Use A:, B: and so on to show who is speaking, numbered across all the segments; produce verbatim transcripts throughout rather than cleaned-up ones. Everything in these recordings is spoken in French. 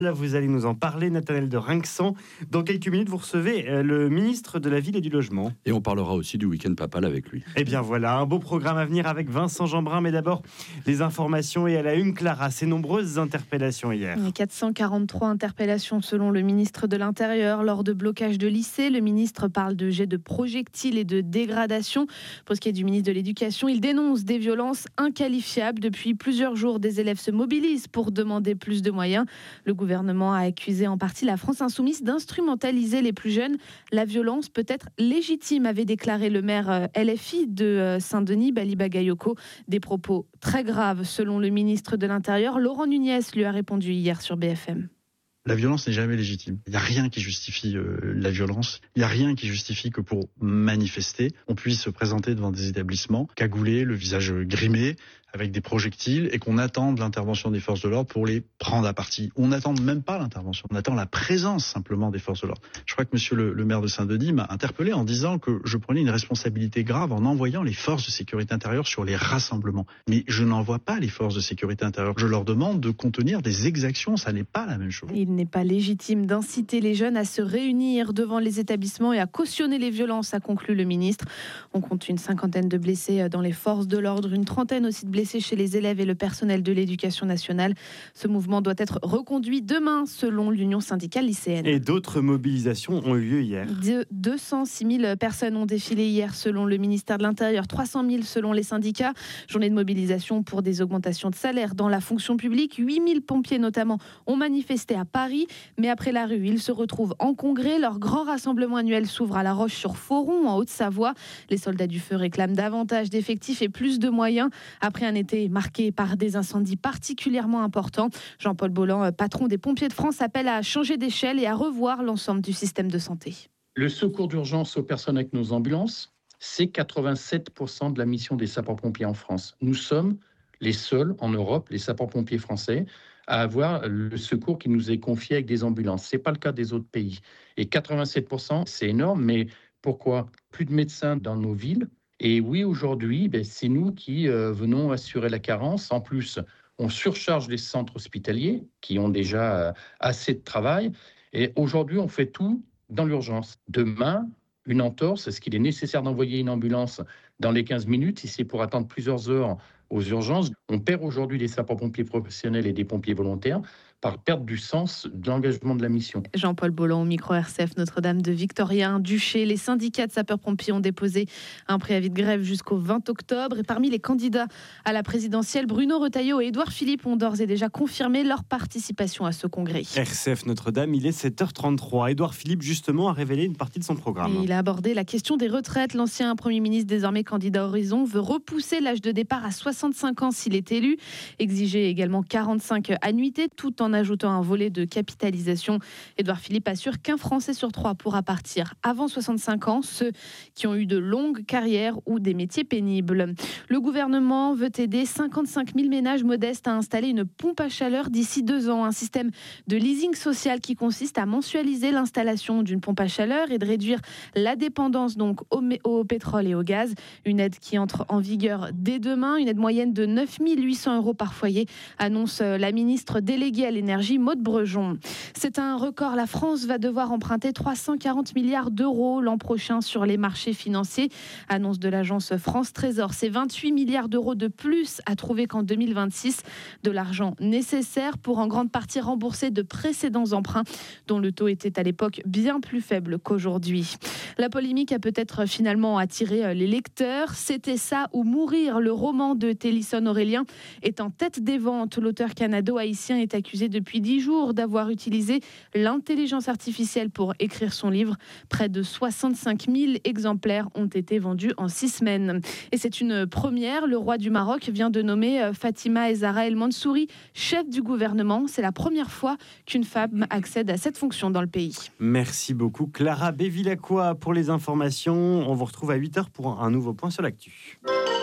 A: Là, vous allez nous en parler, Nathanaël de Rinxan. Dans quelques minutes, vous recevez le ministre de la Ville et du Logement.
B: Et on parlera aussi du week-end papal avec lui.
A: Eh bien voilà, un beau programme à venir avec Vincent Jeanbrun. Mais d'abord, les informations et à la une, Clara, ces nombreuses interpellations hier.
C: quatre cent quarante-trois interpellations selon le ministre de l'Intérieur lors de blocages de lycées. Le ministre parle de jets de projectiles et de dégradation. Pour ce qui est du ministre de l'Éducation, il dénonce des violences inqualifiables. Depuis plusieurs jours, des élèves se mobilisent pour demander plus de moyens. Le gouvernement Le gouvernement a accusé en partie la France insoumise d'instrumentaliser les plus jeunes. La violence peut être légitime, avait déclaré le maire L F I de Saint-Denis, Bali Bagayoko. Des propos très graves selon le ministre de l'Intérieur. Laurent Nunez lui a répondu hier sur B F M.
D: La violence n'est jamais légitime. Il n'y a rien qui justifie euh, la violence. Il n'y a rien qui justifie que pour manifester, on puisse se présenter devant des établissements cagoulés, le visage grimé, avec des projectiles, et qu'on attende l'intervention des forces de l'ordre pour les prendre à partie. On n'attend même pas l'intervention, on attend la présence simplement des forces de l'ordre. Je crois que monsieur le, le maire de Saint-Denis m'a interpellé en disant que je prenais une responsabilité grave en envoyant les forces de sécurité intérieure sur les rassemblements. Mais je n'envoie pas les forces de sécurité intérieure. Je leur demande de contenir des exactions, ça n'est pas la même chose.
C: Il n'est pas légitime d'inciter les jeunes à se réunir devant les établissements et à cautionner les violences, a conclu le ministre. On compte une cinquantaine de blessés dans les forces de l'ordre, une trentaine aussi de blessés chez les élèves et le personnel de l'éducation nationale. Ce mouvement doit être reconduit demain, selon l'Union syndicale lycéenne.
A: Et d'autres mobilisations ont eu lieu hier.
C: De deux cent six mille personnes ont défilé hier, selon le ministère de l'Intérieur, trois cent mille selon les syndicats. Journée de mobilisation pour des augmentations de salaire dans la fonction publique. huit mille pompiers notamment ont manifesté à Paris. Mais après la rue, ils se retrouvent en congrès. Leur grand rassemblement annuel s'ouvre à La Roche-sur-Foron, en Haute-Savoie. Les soldats du feu réclament davantage d'effectifs et plus de moyens. Après un été marqué par des incendies particulièrement importants, Jean-Paul Bolland, patron des pompiers de France, appelle à changer d'échelle et à revoir l'ensemble du système de santé.
E: Le secours d'urgence aux personnes avec nos ambulances, c'est quatre-vingt-sept pour cent de la mission des sapeurs-pompiers en France. Nous sommes les seuls en Europe, les sapeurs-pompiers français, à avoir le secours qui nous est confié avec des ambulances. Ce n'est pas le cas des autres pays. Et quatre-vingt-sept pour cent, c'est énorme, mais pourquoi plus de médecins dans nos villes? Et oui, aujourd'hui, ben, c'est nous qui euh, venons assurer la carence. En plus, on surcharge les centres hospitaliers qui ont déjà euh, assez de travail. Et aujourd'hui, on fait tout dans l'urgence. Demain, une entorse, est-ce qu'il est nécessaire d'envoyer une ambulance dans les quinze minutes si c'est pour attendre plusieurs heures aux urgences? On perd aujourd'hui des sapeurs-pompiers professionnels et des pompiers volontaires par perte du sens de l'engagement de la mission.
C: Jean-Paul Bolland au micro R C F Notre-Dame de Victorien, Duché. Les syndicats de sapeurs-pompiers ont déposé un préavis de grève jusqu'au vingt octobre. Et parmi les candidats à la présidentielle, Bruno Retailleau et Édouard Philippe ont d'ores et déjà confirmé leur participation à ce congrès.
A: R C F Notre-Dame, il est sept heures trente-trois. Édouard Philippe, justement, a révélé une partie de son programme.
C: Et il a abordé la question des retraites. L'ancien Premier ministre, désormais candidat Horizon, veut repousser l'âge de départ à soixante-cinq ans s'il est élu. Exiger également quarante-cinq annuités, tout en ajoutant un volet de capitalisation. Édouard Philippe assure qu'un Français sur trois pourra partir avant soixante-cinq ans, ceux qui ont eu de longues carrières ou des métiers pénibles. Le gouvernement veut aider cinquante-cinq mille ménages modestes à installer une pompe à chaleur d'ici deux ans. Un système de leasing social qui consiste à mensualiser l'installation d'une pompe à chaleur et de réduire la dépendance donc au, au pétrole et au gaz. Une aide qui entre en vigueur dès demain, une aide moyenne de neuf mille huit cents euros par foyer, annonce la ministre déléguée à l'énergie, Maud Brejon. C'est un record. La France va devoir emprunter trois cent quarante milliards d'euros l'an prochain sur les marchés financiers. Annonce de l'agence France Trésor. C'est vingt-huit milliards d'euros de plus à trouver qu'en deux mille vingt-six. De l'argent nécessaire pour en grande partie rembourser de précédents emprunts dont le taux était à l'époque bien plus faible qu'aujourd'hui. La polémique a peut-être finalement attiré les lecteurs. C'était ça ou mourir. Le roman de Télisson Aurélien est en tête des ventes. L'auteur canado-haïtien est accusé depuis dix jours d'avoir utilisé l'intelligence artificielle pour écrire son livre. Près de soixante-cinq mille exemplaires ont été vendus en six semaines. Et c'est une première. Le roi du Maroc vient de nommer Fatima Ezzara El Mansouri chef du gouvernement. C'est la première fois qu'une femme accède à cette fonction dans le pays.
A: Merci beaucoup Clara Bevilacqua pour les informations. On vous retrouve à huit heures pour un nouveau point sur l'actu.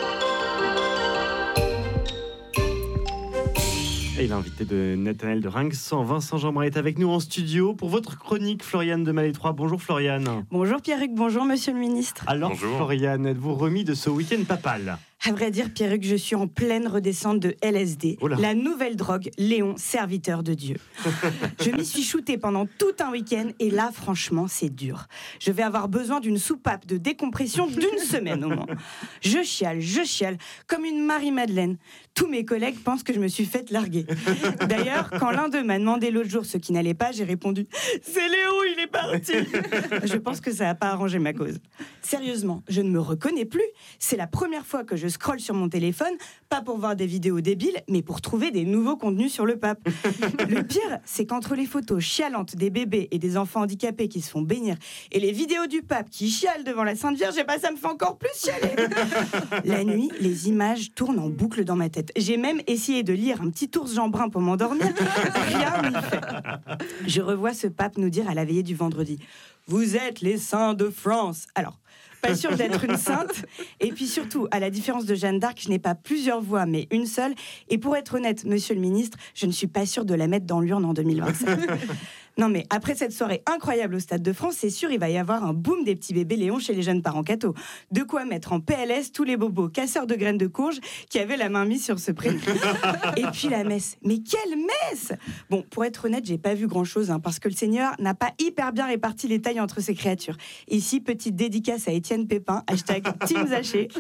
A: Et l'invité de Nathanaël de Rinxan, Vincent Jeanbrun, est avec nous en studio pour votre chronique, Floriane de Malétroit. Bonjour Floriane.
F: Bonjour Pierrick, bonjour Monsieur le Ministre.
A: Alors
G: bonjour.
A: Floriane, êtes-vous remis de ce week-end papal ?
F: À vrai dire, Pierruc, je suis en pleine redescente de L S D,
A: Oh là.
F: la nouvelle drogue, Léon, serviteur de Dieu. Je m'y suis shootée pendant tout un week-end et là, franchement, c'est dur. Je vais avoir besoin d'une soupape de décompression d'une semaine au moins. Je chiale, je chiale, comme une Marie-Madeleine. Tous mes collègues pensent que je me suis faite larguer. D'ailleurs, quand l'un d'eux m'a demandé l'autre jour ce qui n'allait pas, j'ai répondu « C'est Léo, il est parti !» Je pense que ça n'a pas arrangé ma cause. Sérieusement, je ne me reconnais plus. C'est la première fois que je scrolle sur mon téléphone, pas pour voir des vidéos débiles, mais pour trouver des nouveaux contenus sur le pape. Le pire, c'est qu'entre les photos chialantes des bébés et des enfants handicapés qui se font bénir et les vidéos du pape qui chiale devant la Sainte Vierge, eh ben, ça me fait encore plus chialer. La nuit, les images tournent en boucle dans ma tête. J'ai même essayé de lire un petit ours Jean Brun pour m'endormir. Rien n'y fait. Je revois ce pape nous dire à la veillée du vendredi « Vous êtes les saints de France ». Alors, pas sûre d'être une sainte. Et puis surtout, à la différence de Jeanne d'Arc, je n'ai pas plusieurs voix, mais une seule. Et pour être honnête, monsieur le ministre, je ne suis pas sûre de la mettre dans l'urne en deux mille vingt-sept. Non mais après cette soirée incroyable au Stade de France, c'est sûr, il va y avoir un boom des petits bébés Léon chez les jeunes parents cathos. De quoi mettre en P L S tous les bobos casseurs de graines de courge qui avaient la main mise sur ce prénom. Et puis la messe. Mais quelle messe! Bon, pour être honnête, j'ai pas vu grand-chose, hein, parce que le Seigneur n'a pas hyper bien réparti les tailles entre ses créatures. Ici, petite dédicace à Étienne Pépin, hashtag Team Zaché.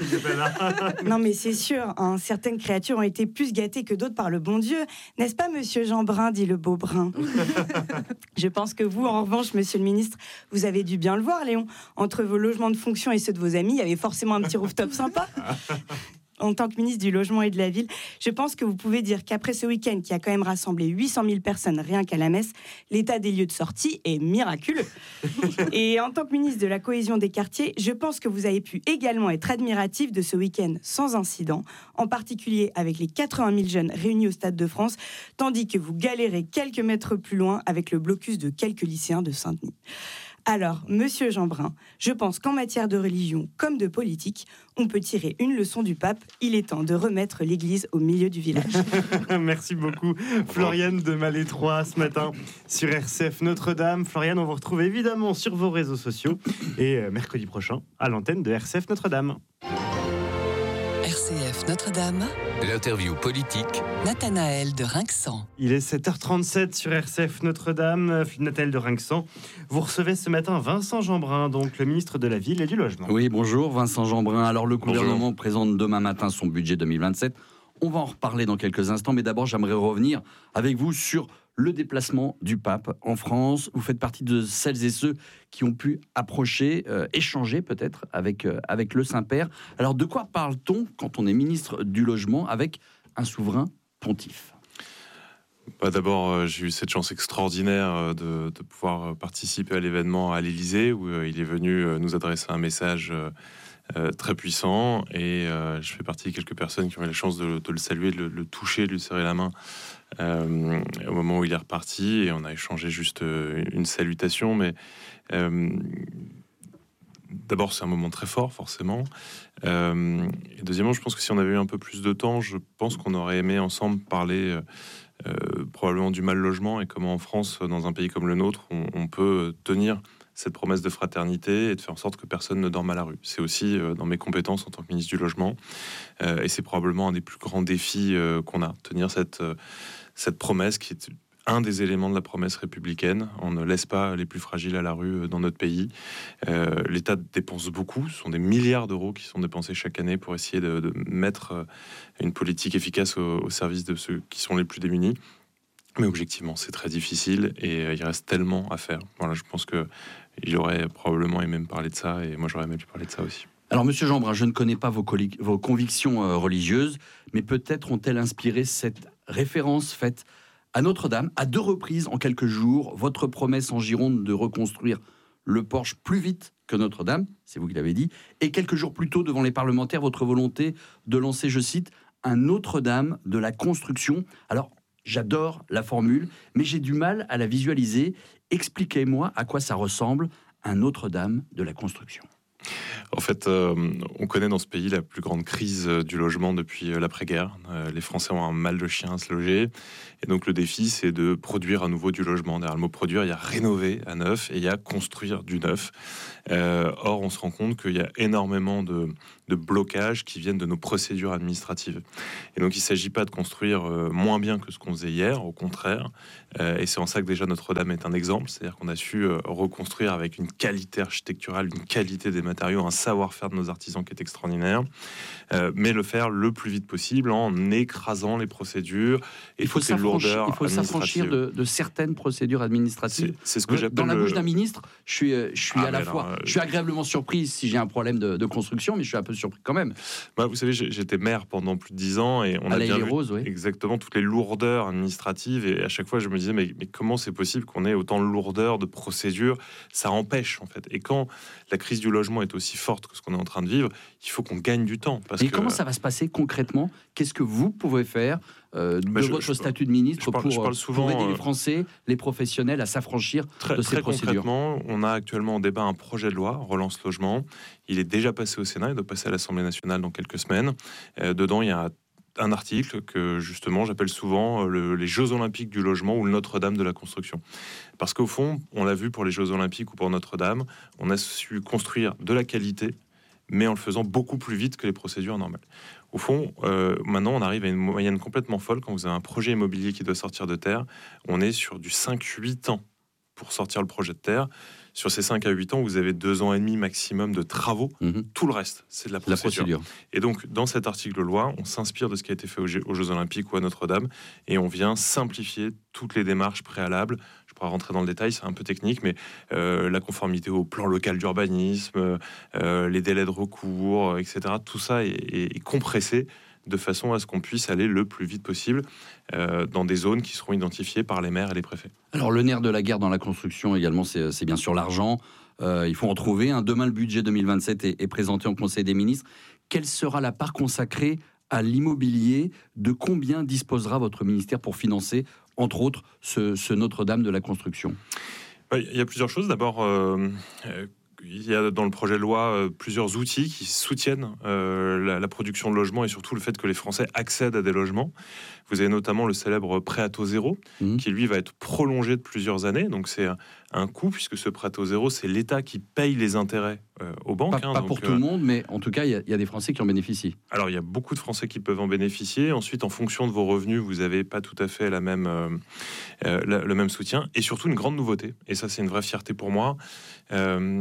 F: Non mais c'est sûr, hein, certaines créatures ont été plus gâtées que d'autres par le bon Dieu. N'est-ce pas, monsieur Jean Brun, dit le beau Brun? Je pense que vous, en revanche, monsieur le ministre, vous avez dû bien le voir, Léon. Entre vos logements de fonction et ceux de vos amis, il y avait forcément un petit rooftop sympa. En tant que ministre du Logement et de la Ville, je pense que vous pouvez dire qu'après ce week-end qui a quand même rassemblé huit cent mille personnes rien qu'à la messe, l'état des lieux de sortie est miraculeux. Et en tant que ministre de la Cohésion des quartiers, je pense que vous avez pu également être admiratif de ce week-end sans incident, en particulier avec les quatre-vingt mille jeunes réunis au Stade de France, tandis que vous galérez quelques mètres plus loin avec le blocus de quelques lycéens de Saint-Denis. Alors, monsieur Jean Brun, je pense qu'en matière de religion comme de politique, on peut tirer une leçon du pape. Il est temps de remettre l'église au milieu du village.
A: Merci beaucoup, Floriane de Malétroit, ce matin sur R C F Notre-Dame. Floriane, on vous retrouve évidemment sur vos réseaux sociaux et euh, mercredi prochain à l'antenne de R C F Notre-Dame.
G: R C F Notre-Dame.
H: L'interview politique.
G: Nathanaël de Rinxan.
A: Il est sept heures trente-sept sur R C F Notre-Dame. Nathanaël de Rinxan. Vous recevez ce matin Vincent Jeanbrun, donc le ministre de la Ville et du Logement.
B: Oui, bonjour Vincent Jeanbrun. Alors le gouvernement
H: Bonjour.
B: présente demain matin son budget deux mille vingt-sept. On va en reparler dans quelques instants, mais d'abord j'aimerais revenir avec vous sur le déplacement du pape en France. Vous faites partie de celles et ceux qui ont pu approcher, euh, échanger peut-être avec, euh, avec le Saint-Père. Alors de quoi parle-t-on quand on est ministre du Logement avec un souverain pontife ?
I: Bah d'abord, euh, j'ai eu cette chance extraordinaire euh, de, de pouvoir participer à l'événement à l'Élysée, où euh, il est venu euh, nous adresser un message euh, euh, très puissant, et euh, je fais partie de quelques personnes qui ont eu la chance de, de le saluer, de le, le toucher, de lui serrer la main euh, au moment où il est reparti, et on a échangé juste euh, une salutation, mais euh, d'abord c'est un moment très fort forcément, euh, et deuxièmement je pense que si on avait eu un peu plus de temps, je pense qu'on aurait aimé ensemble parler euh, Euh, probablement du mal logement et comment en France, dans un pays comme le nôtre, on, on peut tenir cette promesse de fraternité et de faire en sorte que personne ne dorme à la rue. C'est aussi euh, dans mes compétences en tant que ministre du Logement, euh, et c'est probablement un des plus grands défis euh, qu'on a, tenir cette, euh, cette promesse qui est un des éléments de la promesse républicaine. On ne laisse pas les plus fragiles à la rue dans notre pays. Euh, L'État dépense beaucoup. Ce sont des milliards d'euros qui sont dépensés chaque année pour essayer de, de mettre une politique efficace au, au service de ceux qui sont les plus démunis. Mais objectivement, c'est très difficile et il reste tellement à faire. Voilà, je pense qu'il aurait probablement aimé me parler de ça, et moi j'aurais aimé lui parler de ça aussi.
B: Alors, monsieur Jeanbrun, je ne connais pas vos, vos convictions euh, religieuses, mais peut-être ont-elles inspiré cette référence faite à Notre-Dame, à deux reprises en quelques jours, votre promesse en Gironde de reconstruire le porche plus vite que Notre-Dame, c'est vous qui l'avez dit, et quelques jours plus tôt, devant les parlementaires, votre volonté de lancer, je cite, un Notre-Dame de la construction. Alors, j'adore la formule, mais j'ai du mal à la visualiser. Expliquez-moi à quoi ça ressemble, un Notre-Dame de la construction.
I: En fait, euh, on connaît dans ce pays la plus grande crise du logement depuis l'après-guerre. Euh, les Français ont un mal de chien à se loger. Et donc, le défi, c'est de produire à nouveau du logement. Derrière le mot produire, il y a rénover à neuf et il y a construire du neuf. Euh, or, on se rend compte qu'il y a énormément de, de blocages qui viennent de nos procédures administratives. Et donc, il ne s'agit pas de construire euh, moins bien que ce qu'on faisait hier, au contraire. Euh, et c'est en ça que déjà Notre-Dame est un exemple. C'est-à-dire qu'on a su euh, reconstruire avec une qualité architecturale, une qualité des matériaux, un savoir-faire de nos artisans qui est extraordinaire, euh, mais le faire le plus vite possible en écrasant les procédures et
B: il faut
I: toutes les lourdeurs
B: il faut s'affranchir de, de certaines procédures administratives.
I: C'est, c'est ce que j'appelle
B: dans la
I: le...
B: bouche d'un ministre. Je suis, je suis
I: ah,
B: à la
I: alors,
B: fois,
I: euh...
B: je suis agréablement surpris si j'ai un problème de, de construction, mais je suis un peu surpris quand même.
I: Bah, vous savez, j'étais maire pendant plus de dix ans et on
B: à
I: a bien vu
B: Rose, oui.
I: exactement toutes les lourdeurs administratives. Et à chaque fois, je me disais, mais, mais comment c'est possible qu'on ait autant de lourdeurs, de procédures? Ça empêche, en fait. Et quand la crise du logement est aussi forte que ce qu'on est en train de vivre, il faut qu'on gagne du temps. Parce
B: et
I: que...
B: comment ça va se passer concrètement? Qu'est-ce que vous pouvez faire euh, de
I: bah, je,
B: votre
I: je,
B: statut de ministre
I: je parle,
B: pour,
I: je parle souvent,
B: pour aider
I: euh,
B: les Français, les professionnels à s'affranchir
I: très,
B: de ces
I: très
B: procédures?
I: Concrètement, on a actuellement en débat un projet de loi, Relance Logement. Il est déjà passé au Sénat, il doit passer à l'Assemblée nationale dans quelques semaines. Euh, dedans, il y a un article que justement j'appelle souvent le, les Jeux Olympiques du logement ou le Notre-Dame de la construction. Parce qu'au fond, on l'a vu pour les Jeux Olympiques ou pour Notre-Dame, on a su construire de la qualité, mais en le faisant beaucoup plus vite que les procédures normales. Au fond, euh, maintenant, on arrive à une moyenne complètement folle. Quand vous avez un projet immobilier qui doit sortir de terre, on est sur du cinq à huit ans pour sortir le projet de terre. Sur ces cinq à huit ans, vous avez deux ans et demi maximum de travaux. Mmh. Tout le reste, c'est de la procédure. la procédure. Et donc, dans cet article de loi, on s'inspire de ce qui a été fait aux Jeux, aux Jeux Olympiques ou à Notre-Dame, et on vient simplifier toutes les démarches préalables. Je pourrais rentrer dans le détail, c'est un peu technique, mais euh, la conformité au plan local d'urbanisme, euh, les délais de recours, et cetera. Tout ça est, est, est compressé de façon à ce qu'on puisse aller le plus vite possible euh, dans des zones qui seront identifiées par les maires et les préfets.
B: Alors le nerf de la guerre dans la construction également, c'est, c'est bien sûr l'argent. Euh, il faut en trouver. Hein. Demain, le budget deux mille vingt-sept est, est présenté en Conseil des ministres. Quelle sera la part consacrée à l'immobilier? De combien disposera votre ministère pour financer, entre autres, ce, ce Notre-Dame de la construction?
I: Il y a plusieurs choses. D'abord, euh, euh, il y a dans le projet de loi euh, plusieurs outils qui soutiennent euh, la, la production de logements et surtout le fait que les Français accèdent à des logements. Vous avez notamment le célèbre prêt à taux zéro, mmh. qui lui va être prolongé de plusieurs années. Donc c'est un, un coût, puisque ce prêt à taux zéro, c'est l'État qui paye les intérêts euh, aux banques.
B: Pas,
I: hein,
B: pas
I: donc,
B: pour tout euh, le monde, mais en tout cas, il y, y a des Français qui en bénéficient.
I: Alors il y a beaucoup de Français qui peuvent en bénéficier. Ensuite, en fonction de vos revenus, vous n'avez pas tout à fait la même, euh, euh, la, le même soutien. Et surtout, une grande nouveauté. Et ça, c'est une vraie fierté pour moi. Euh,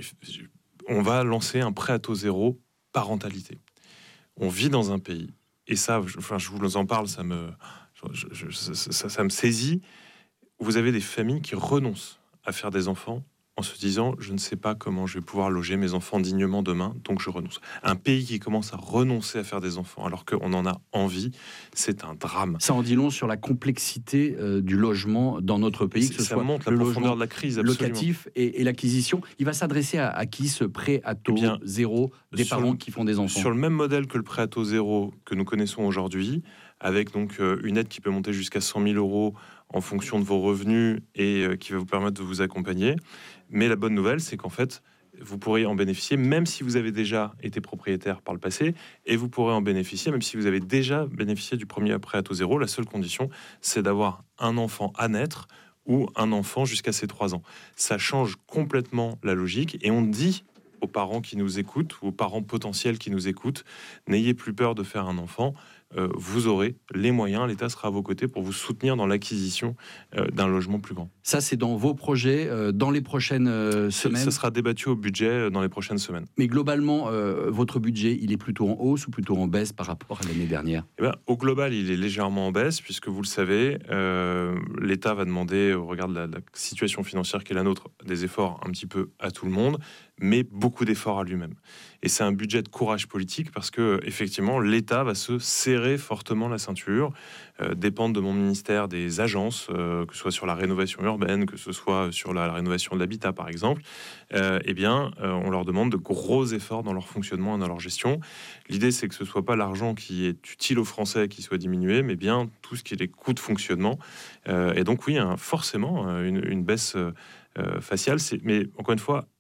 I: on va lancer un prêt à taux zéro parentalité. On vit dans un pays. Et ça, je, enfin, je vous en parle, ça me, je, je, ça, ça me saisit. Vous avez des familles qui renoncent à faire des enfants en se disant « je ne sais pas comment je vais pouvoir loger mes enfants dignement demain, donc je renonce ». Un pays qui commence à renoncer à faire des enfants alors qu'on en a envie, c'est un drame.
B: Ça en dit long sur la complexité euh, du logement dans notre pays, que ce
I: ça
B: soit
I: montre
B: le
I: la profondeur
B: logement
I: de la crise,
B: locatif et, et l'acquisition. Il va s'adresser à, à qui ce prêt à taux eh bien, zéro des parents
I: le,
B: qui font des enfants?
I: Sur le même modèle que le prêt à taux zéro que nous connaissons aujourd'hui, avec donc euh, une aide qui peut monter jusqu'à cent mille euros en fonction de vos revenus et euh, qui va vous permettre de vous accompagner. Mais la bonne nouvelle, c'est qu'en fait, vous pourrez en bénéficier même si vous avez déjà été propriétaire par le passé, et vous pourrez en bénéficier même si vous avez déjà bénéficié du premier prêt à taux zéro. La seule condition, c'est d'avoir un enfant à naître ou un enfant jusqu'à ses trois ans. Ça change complètement la logique, et on dit aux parents qui nous écoutent, ou aux parents potentiels qui nous écoutent, n'ayez plus peur de faire un enfant. Euh, vous aurez les moyens, l'État sera à vos côtés pour vous soutenir dans l'acquisition euh, d'un logement plus grand.
B: Ça, c'est dans vos projets, euh, dans les prochaines euh, semaines?
I: Ça sera débattu au budget euh, dans les prochaines semaines.
B: Mais globalement, euh, votre budget, il est plutôt en hausse ou plutôt en baisse par rapport à l'année dernière?
I: Eh bien, au global, il est légèrement en baisse, puisque vous le savez, euh, l'État va demander, au regard de la, de la situation financière qui est la nôtre, des efforts un petit peu à tout le monde, mais beaucoup d'efforts à lui-même. Et c'est un budget de courage politique, parce que effectivement, l'État va se serrer fortement la ceinture, euh, dépendre de mon ministère des agences, euh, que ce soit sur la rénovation urbaine, que ce soit sur la, la rénovation de l'habitat, par exemple. Euh, eh bien, euh, on leur demande de gros efforts dans leur fonctionnement et dans leur gestion. L'idée, c'est que ce soit pas l'argent qui est utile aux Français qui soit diminué, mais bien tout ce qui est les coûts de fonctionnement. Euh, et donc, oui, hein, forcément, une, une baisse euh, faciale. C'est, mais encore une fois,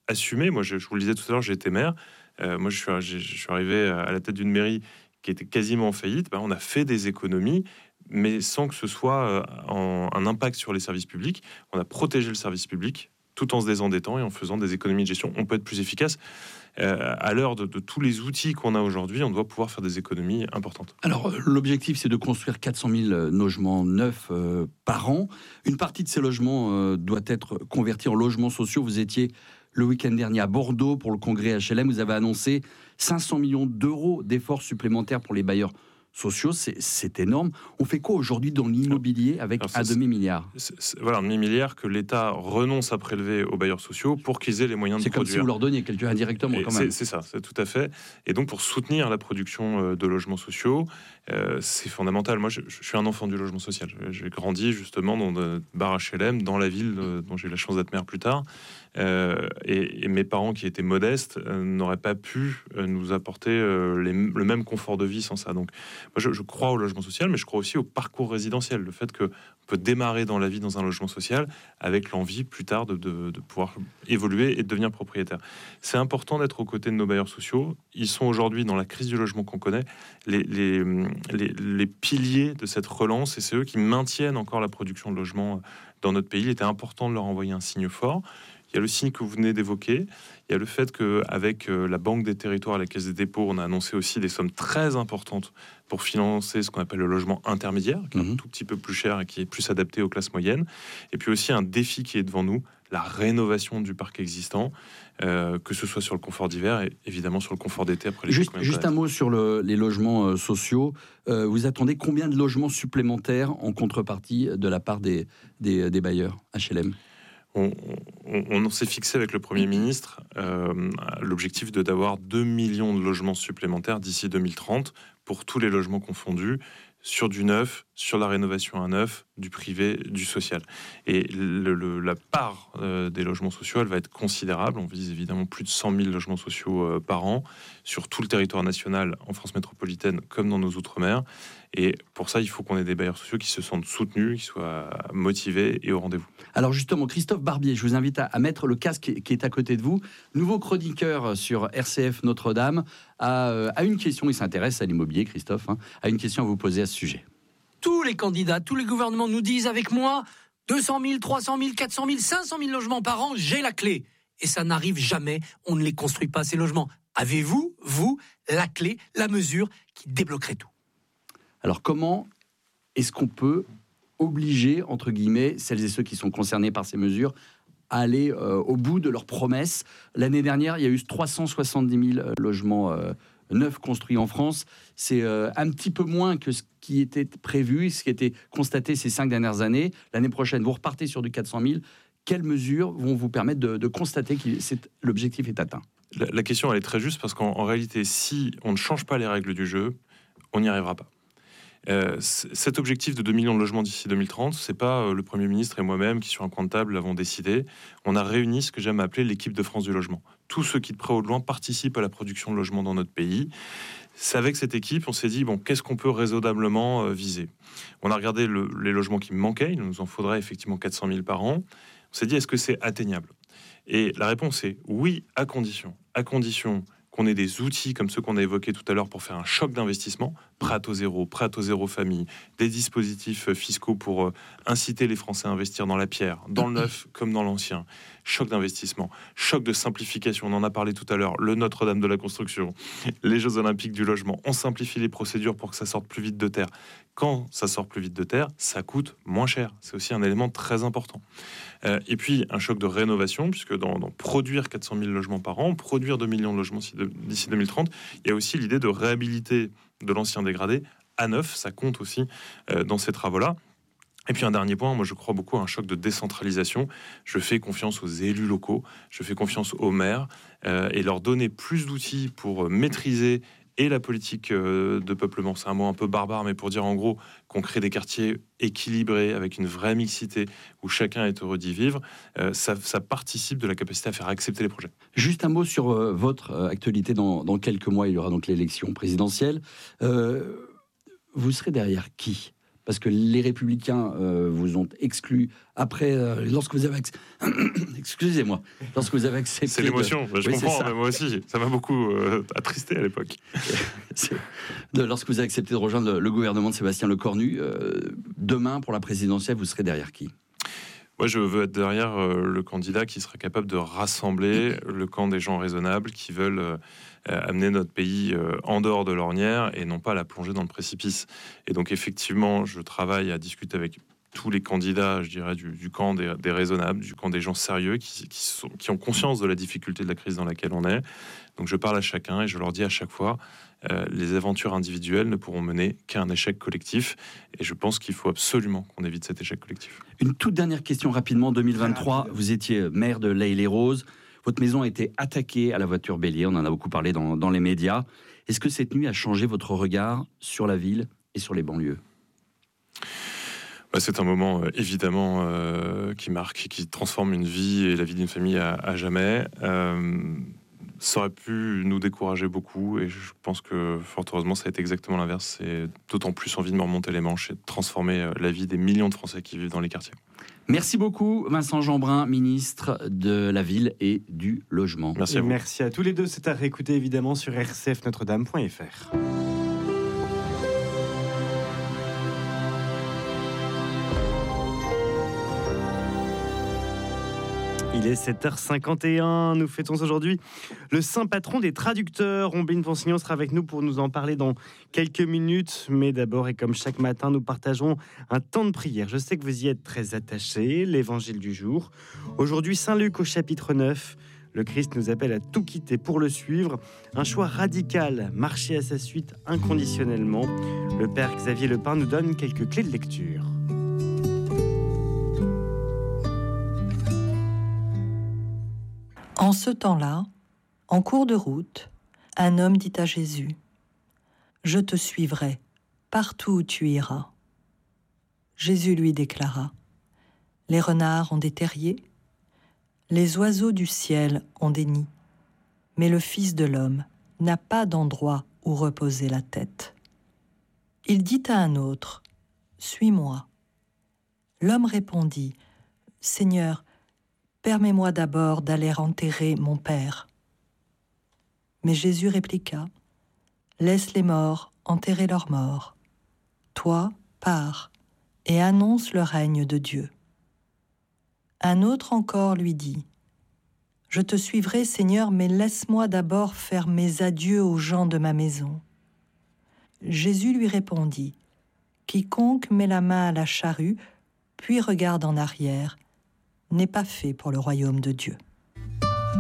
I: assumer. Moi, je, je vous le disais tout à l'heure, j'ai été maire. Euh, moi, je suis, je, je suis arrivé à la tête d'une mairie qui était quasiment en faillite. Ben, on a fait des économies, mais sans que ce soit en, un impact sur les services publics. On a protégé le service public tout en se désendettant et en faisant des économies de gestion. On peut être plus efficace. Euh, à l'heure de, de tous les outils qu'on a aujourd'hui, on doit pouvoir faire des économies importantes.
B: Alors, l'objectif, c'est de construire quatre cent mille logements neufs euh, par an. Une partie de ces logements euh, doit être convertie en logements sociaux. Vous étiez le week-end dernier à Bordeaux pour le congrès H L M. Vous avez annoncé cinq cents millions d'euros d'efforts supplémentaires pour les bailleurs sociaux, c'est, c'est énorme. On fait quoi aujourd'hui dans l'immobilier avec Alors, un demi-milliard
I: c'est, c'est, Voilà, un demi-milliard que l'État renonce à prélever aux bailleurs sociaux pour qu'ils aient les moyens
B: c'est
I: de produire.
B: C'est comme si vous leur donniez quelque chose indirectement, quand même.
I: C'est, c'est ça, c'est tout à fait. Et donc, pour soutenir la production de logements sociaux, euh, c'est fondamental. Moi, je, je suis un enfant du logement social. J'ai grandi justement dans de bar H L M, dans la ville euh, dont j'ai eu la chance d'être maire plus tard. Euh, et, et mes parents, qui étaient modestes, euh, n'auraient pas pu euh, nous apporter euh, les, le même confort de vie sans ça. Donc, moi, je, je crois au logement social, mais je crois aussi au parcours résidentiel. Le fait qu'on peut démarrer dans la vie dans un logement social avec l'envie plus tard de, de, de pouvoir évoluer et de devenir propriétaire. C'est important d'être aux côtés de nos bailleurs sociaux. Ils sont aujourd'hui, dans la crise du logement qu'on connaît, les, les, les, les piliers de cette relance, et c'est eux qui maintiennent encore la production de logements dans notre pays. Il était important de leur envoyer un signe fort. Il y a le signe que vous venez d'évoquer. Il y a le fait qu'avec la Banque des Territoires et la Caisse des Dépôts, on a annoncé aussi des sommes très importantes pour financer ce qu'on appelle le logement intermédiaire, qui est mmh. un tout petit peu plus cher et qui est plus adapté aux classes moyennes. Et puis aussi un défi qui est devant nous, la rénovation du parc existant, euh, que ce soit sur le confort d'hiver et évidemment sur le confort d'été après les
B: Juste, juste un mot sur le, les logements euh, sociaux. Euh, vous attendez combien de logements supplémentaires en contrepartie de la part des, des, des bailleurs H L M ?
I: On, on, on s'est fixé avec le Premier ministre euh, l'objectif de d'avoir deux millions de logements supplémentaires d'ici deux mille trente pour tous les logements confondus, sur du neuf, sur la rénovation à neuf, du privé, du social. Et le, le, la part euh, des logements sociaux, elle va être considérable. On vise évidemment plus de cent mille logements sociaux euh, par an sur tout le territoire national, en France métropolitaine comme dans nos outre-mer. Et pour ça, il faut qu'on ait des bailleurs sociaux qui se sentent soutenus, qui soient motivés et au rendez-vous.
B: Alors justement, Christophe Barbier, je vous invite à, à mettre le casque qui est à côté de vous. Nouveau chroniqueur sur R C F Notre-Dame, a, a une question, il s'intéresse à l'immobilier, Christophe, hein, a une question à vous poser à ce sujet.
J: Tous les candidats, tous les gouvernements nous disent avec moi, deux cent mille, trois cent mille, quatre cent mille, cinq cent mille logements par an, j'ai la clé. Et ça n'arrive jamais, on ne les construit pas, ces logements. Avez-vous, vous, la clé, la mesure qui débloquerait tout ?
B: Alors comment est-ce qu'on peut obliger, entre guillemets, celles et ceux qui sont concernés par ces mesures à aller euh, au bout de leurs promesses ? L'année dernière, il y a eu trois cent soixante-dix mille logements euh, neufs construits en France. C'est euh, un petit peu moins que ce qui était prévu, ce qui a été constaté ces cinq dernières années. L'année prochaine, vous repartez sur du quatre cent mille. Quelles mesures vont vous permettre de, de constater que c'est, l'objectif est atteint ?
I: la, la question, elle est très juste, parce qu'en en réalité, si on ne change pas les règles du jeu, on n'y arrivera pas. Euh, cet objectif de deux millions de logements d'ici deux mille trente, c'est pas euh, le Premier ministre et moi-même qui sur un coin de table l'avons décidé. On a réuni ce que j'aime appeler l'équipe de France du logement. Tous ceux qui de près ou de loin participent à la production de logements dans notre pays. C'est avec cette équipe, on s'est dit, bon, qu'est-ce qu'on peut raisonnablement euh, viser ? On a regardé le, les logements qui manquaient, il nous en faudrait effectivement quatre cent mille par an. On s'est dit, est-ce que c'est atteignable ? Et la réponse est oui, à condition, à condition qu'on ait des outils comme ceux qu'on a évoqués tout à l'heure pour faire un choc d'investissement, prêt à taux zéro, prêt à taux zéro famille, des dispositifs fiscaux pour inciter les Français à investir dans la pierre, dans le neuf comme dans l'ancien, choc d'investissement, choc de simplification, on en a parlé tout à l'heure, le Notre-Dame de la construction, les Jeux Olympiques du logement, on simplifie les procédures pour que ça sorte plus vite de terre. Quand ça sort plus vite de terre, ça coûte moins cher. C'est aussi un élément très important. Euh, et puis, un choc de rénovation, puisque dans, dans produire quatre cent mille logements par an, produire deux millions de logements d'ici deux mille trente, il y a aussi l'idée de réhabiliter de l'ancien dégradé à neuf. Ça compte aussi euh, dans ces travaux-là. Et puis un dernier point, moi je crois beaucoup à un choc de décentralisation. Je fais confiance aux élus locaux, je fais confiance aux maires euh, et leur donner plus d'outils pour maîtriser et la politique de peuplement. C'est un mot un peu barbare, mais pour dire en gros qu'on crée des quartiers équilibrés, avec une vraie mixité, où chacun est heureux d'y vivre, euh, ça, ça participe de la capacité à faire accepter les projets.
B: Juste un mot sur euh, votre actualité. Dans, dans quelques mois, il y aura donc l'élection présidentielle. Euh, vous serez derrière qui ? parce que les Républicains euh, vous ont exclu après, euh, lorsque vous avez... Excusez-moi. Lorsque vous avez accepté...
I: C'est l'émotion,
B: de...
I: je
B: oui,
I: comprends, mais moi aussi. Ça m'a beaucoup euh, attristé à l'époque.
B: de, lorsque vous avez accepté de rejoindre le, le gouvernement de Sébastien Lecornu, euh, demain, pour la présidentielle, vous serez derrière qui ?
I: Moi, je veux être derrière euh, le candidat qui sera capable de rassembler le camp des gens raisonnables qui veulent euh, amener notre pays euh, en dehors de l'ornière et non pas la plonger dans le précipice. Et donc, effectivement, je travaille à discuter avec tous les candidats, je dirais, du, du camp des, des raisonnables, du camp des gens sérieux qui, qui, sont, qui ont conscience de la difficulté de la crise dans laquelle on est. Donc, je parle à chacun et je leur dis à chaque fois, euh, les aventures individuelles ne pourront mener qu'à un échec collectif. Et je pense qu'il faut absolument qu'on évite cet échec collectif.
B: Une toute dernière question rapidement. deux mille vingt-trois, vous étiez maire de L'Haÿ-les-Roses. Votre maison a été attaquée à la voiture bélier. On en a beaucoup parlé dans, dans les médias. Est-ce que cette nuit a changé votre regard sur la ville et sur les banlieues ?
I: Bah, c'est un moment euh, évidemment euh, qui marque, qui transforme une vie et la vie d'une famille à, à jamais. Euh, ça aurait pu nous décourager beaucoup et je pense que fort heureusement ça a été exactement l'inverse. C'est d'autant plus envie de me remonter les manches et de transformer la vie des millions de Français qui vivent dans les quartiers.
B: Merci beaucoup Vincent Jeanbrun, ministre de la Ville et du Logement.
I: Merci à vous.
A: Merci à tous les deux. C'est à réécouter évidemment sur r c f notre dame point f r. Il est sept heures cinquante et un, nous fêtons aujourd'hui le saint patron des traducteurs. Ombline Ponsignon sera avec nous pour nous en parler dans quelques minutes. Mais d'abord, et comme chaque matin, nous partageons un temps de prière. Je sais que vous y êtes très attachés, l'évangile du jour. Aujourd'hui, Saint Luc au chapitre neuf. Le Christ nous appelle à tout quitter pour le suivre. Un choix radical, marcher à sa suite inconditionnellement. Le Père Xavier Lepin nous donne quelques clés de lecture.
K: En ce temps-là, en cours de route, un homme dit à Jésus : « Je te suivrai partout où tu iras. » Jésus lui déclara : « Les renards ont des terriers, les oiseaux du ciel ont des nids, mais le Fils de l'homme n'a pas d'endroit où reposer la tête. » Il dit à un autre : « Suis-moi. » L'homme répondit : « Seigneur, permets-moi d'abord d'aller enterrer mon père. » Mais Jésus répliqua : « Laisse les morts enterrer leurs morts. Toi, pars et annonce le règne de Dieu. » Un autre encore lui dit : « Je te suivrai, Seigneur, mais laisse-moi d'abord faire mes adieux aux gens de ma maison. » Jésus lui répondit : « Quiconque met la main à la charrue, puis regarde en arrière, n'est pas fait pour le royaume de Dieu. »